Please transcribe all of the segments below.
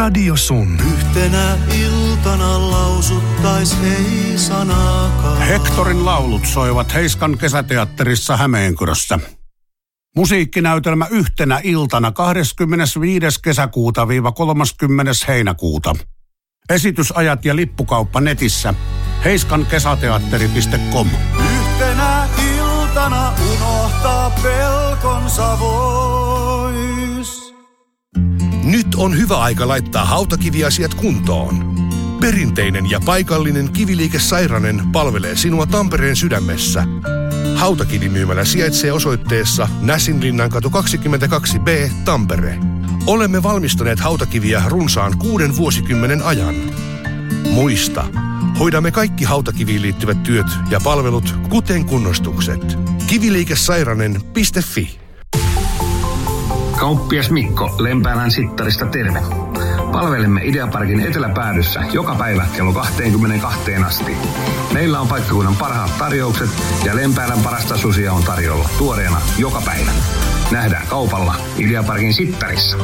Radio Sun. Yhtenä iltana lausuttais ei sanaakaan. Hektorin laulut soivat Heiskan kesäteatterissa Hämeenkyrössä. Musiikkinäytelmä Yhtenä iltana 25. kesäkuuta - 30. heinäkuuta. Esitysajat ja lippukauppa netissä heiskankesäteatteri.com. Yhtenä iltana unohtaa pelkonsa vois. Nyt on hyvä aika laittaa hautakiviasiat kuntoon. Perinteinen ja paikallinen Kiviliike Sairanen palvelee sinua Tampereen sydämessä. Hautakivimyymälä sijaitsee osoitteessa Näsinlinnankatu 22B, Tampere. Olemme valmistaneet hautakiviä runsaan 6 vuosikymmenen ajan. Muista, hoidamme kaikki hautakiviin liittyvät työt ja palvelut, kuten kunnostukset. Kiviliikesairanen.fi. Kauppias Mikko Lempäälän Sittarista terve. Palvelemme Ideaparkin eteläpäädyssä joka päivä kello 22 asti. Meillä on paikkakunnan parhaat tarjoukset ja Lempäälän parasta susia on tarjolla tuoreena joka päivä. Nähdään kaupalla Ideaparkin Sittarissa.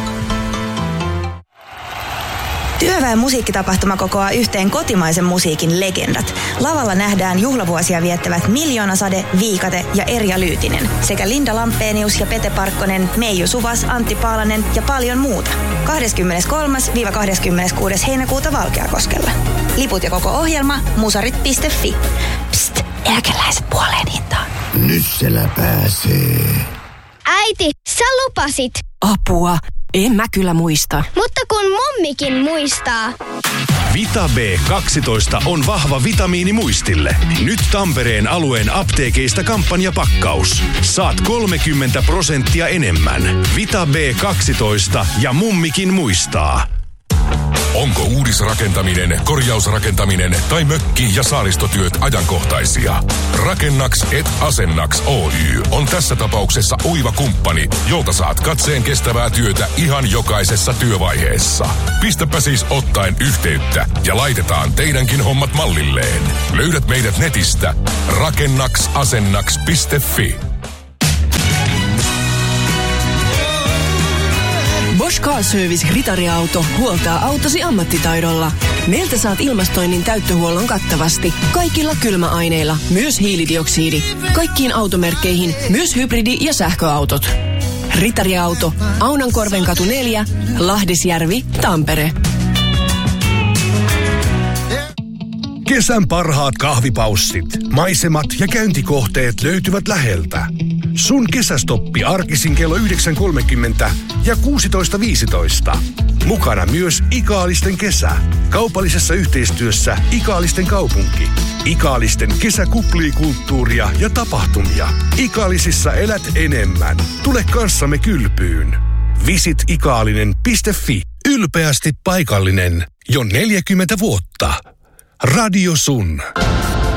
Työväen musiikkitapahtuma kokoaa yhteen kotimaisen musiikin legendat. Lavalla nähdään juhlavuosia viettävät Miljoonasade, Viikate ja Erja Lyytinen sekä Linda Lampenius ja Pete Parkkonen, Meiju Suvas, Antti Paalanen ja paljon muuta. 23.–26. heinäkuuta Valkeakoskella. Liput ja koko ohjelma musarit.fi. Psst, eläkeläiset puoleen hintaan. Nyssälä pääsee. Äiti, sä lupasit. Apua, en mä kyllä muista. Mutta kun mummikin muistaa. Vita B12 on vahva vitamiini muistille. Nyt Tampereen alueen apteekeista kampanjapakkaus. Saat 30% enemmän. Vita B12 ja mummikin muistaa. Onko uudisrakentaminen, korjausrakentaminen tai mökki- ja saaristotyöt ajankohtaisia? Rakennaks et Asennaks Oy on tässä tapauksessa oiva kumppani, jolta saat katseen kestävää työtä ihan jokaisessa työvaiheessa. Pistäpä siis ottaen yhteyttä ja laitetaan teidänkin hommat mallilleen. Löydät meidät netistä rakennaks-asennaks.fi. Bosch Car Service Ritariauto huoltaa autosi ammattitaidolla. Meiltä saat ilmastoinnin täyttöhuollon kattavasti. Kaikilla kylmäaineilla, myös hiilidioksidi. Kaikkiin automerkkeihin, myös hybridi- ja sähköautot. Ritariauto, Aunankorvenkatu 4, Lahdisjärvi, Tampere. Kesän parhaat kahvipaussit, maisemat ja käyntikohteet löytyvät läheltä. Sun kesästoppi arkisin kello 9.30 ja 16.15. Mukana myös Ikaalisten kesä. Kaupallisessa yhteistyössä Ikaalisten kaupunki. Ikaalisten kesä kuplii kulttuuria ja tapahtumia. Ikaalisissa elät enemmän. Tule kanssamme kylpyyn. Visit ikaalinen.fi. Ylpeästi paikallinen. Jo 40 vuotta. Radio Sun.